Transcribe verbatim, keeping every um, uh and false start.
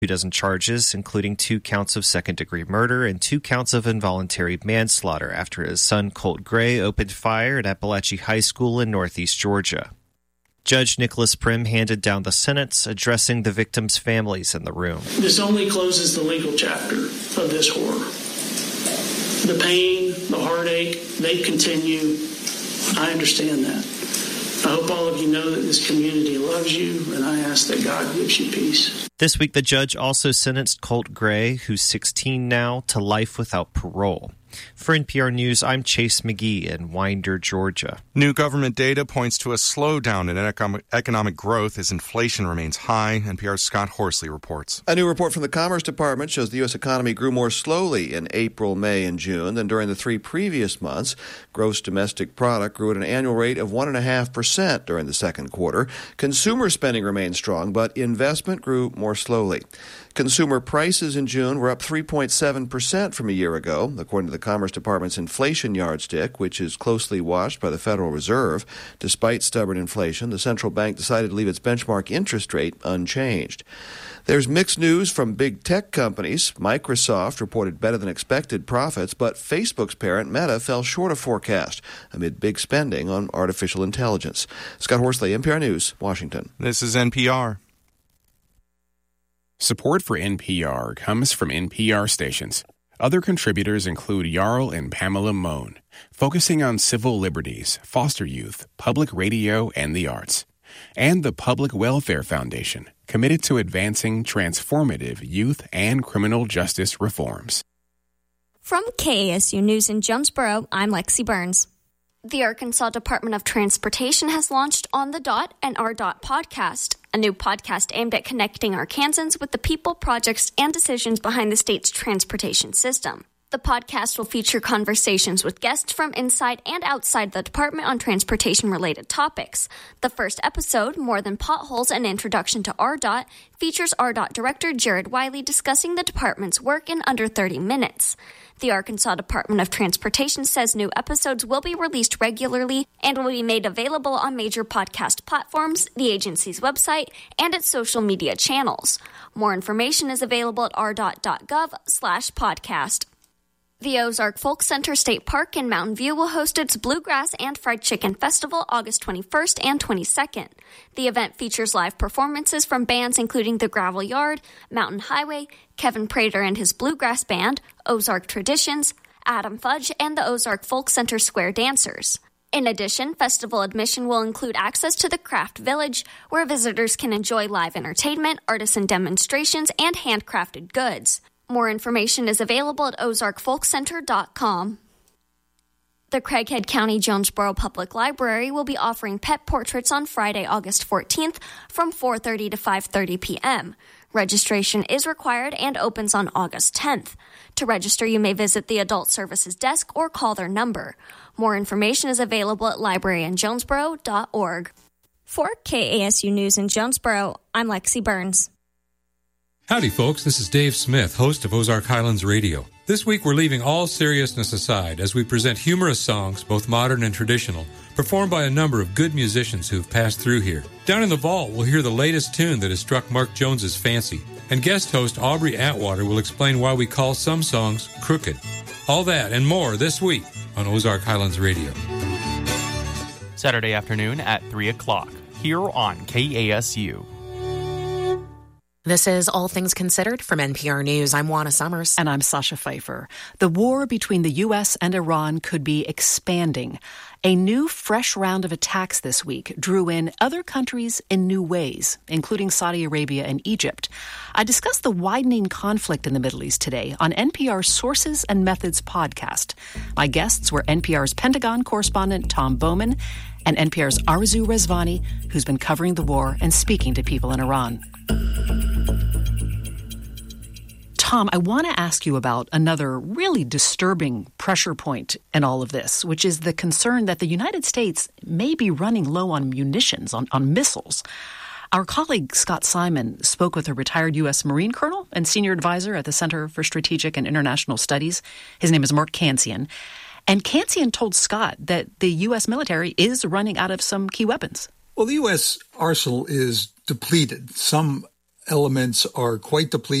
Two dozen charges, including two counts of second-degree murder and two counts of involuntary manslaughter after his son Colt Gray opened fire at Appalachia High School in northeast Georgia. Judge Nicholas Prim handed down the sentence, addressing the victims' families in the room. This only closes the legal chapter of this horror. The pain, the heartache, they continue. I understand that. I hope all of you know that this community loves you, and I ask that God gives you peace. This week, the judge also sentenced Colt Gray, who's sixteen now, to life without parole. For N P R News, I'm Chase McGee in Winder, Georgia. New government data points to a slowdown in economic, economic growth as inflation remains high. N P R's Scott Horsley reports. A new report from the Commerce Department shows the U S economy grew more slowly in April, May, and June than during the three previous months. Gross domestic product grew at an annual rate of one point five percent during the second quarter. Consumer spending remained strong, but investment grew more slowly. Consumer prices in June were up three point seven percent from a year ago, according to the Commerce Department's inflation yardstick, which is closely watched by the Federal Reserve. Despite stubborn inflation, the central bank decided to leave its benchmark interest rate unchanged. There's mixed news from big tech companies. Microsoft reported better than expected profits, but Facebook's parent, Meta, fell short of forecast amid big spending on artificial intelligence. Scott Horsley, N P R News, Washington. This is N P R. Support for N P R comes from N P R stations. Other contributors include Jarl and Pamela Mohn, focusing on civil liberties, foster youth, public radio, and the arts. And the Public Welfare Foundation, committed to advancing transformative youth and criminal justice reforms. From K A S U News in Jonesboro, I'm Lexi Burns. The Arkansas Department of Transportation has launched On the Dot and R Dot podcast, a new podcast aimed at connecting Arkansans with the people, projects, and decisions behind the state's transportation system. The podcast will feature conversations with guests from inside and outside the department on transportation-related topics. The first episode, More Than Potholes, an Introduction to R Dot, features R Dot Director Jared Wiley discussing the department's work in under thirty minutes. The Arkansas Department of Transportation says new episodes will be released regularly and will be made available on major podcast platforms, the agency's website, and its social media channels. More information is available at r dot gov slash podcast. The Ozark Folk Center State Park in Mountain View will host its Bluegrass and Fried Chicken Festival August twenty-first and twenty-second. The event features live performances from bands including The Gravel Yard, Mountain Highway, Kevin Prater and his Bluegrass Band, Ozark Traditions, Adam Fudge, and the Ozark Folk Center Square Dancers. In addition, festival admission will include access to the Craft Village, where visitors can enjoy live entertainment, artisan demonstrations, and handcrafted goods. More information is available at ozark folk center dot com. The Craighead County Jonesboro Public Library will be offering pet portraits on Friday, August fourteenth from four thirty to five thirty p.m. Registration is required and opens on August tenth. To register, you may visit the Adult Services Desk or call their number. More information is available at library in jonesboro dot org. For K A S U News in Jonesboro, I'm Lexi Burns. Howdy, folks. This is Dave Smith, host of Ozark Highlands Radio. This week, we're leaving all seriousness aside as we present humorous songs, both modern and traditional, performed by a number of good musicians who've passed through here. Down in the vault, we'll hear the latest tune that has struck Mark Jones's fancy, and guest host Aubrey Atwater will explain why we call some songs crooked. All that and more this week on Ozark Highlands Radio. Saturday afternoon at three o'clock, here on K A S U. This is All Things Considered from N P R News. I'm Juana Summers. And I'm Sasha Pfeiffer. The war between the U S and Iran could be expanding. A new, fresh round of attacks this week drew in other countries in new ways, including Saudi Arabia and Egypt. I discussed the widening conflict in the Middle East today on N P R's Sources and Methods podcast. My guests were N P R's Pentagon correspondent Tom Bowman and N P R's Arzu Rezvani, who's been covering the war and speaking to people in Iran. Tom, I want to ask you about another really disturbing pressure point in all of this, which is the concern that the United States may be running low on munitions, on, on missiles. Our colleague Scott Simon spoke with a retired U S Marine colonel and senior advisor at the Center for Strategic and International Studies. His name is Mark Cancian. And Cancian told Scott that the U S military is running out of some key weapons. Well, the U S arsenal is depleted. Some elements are quite depleted.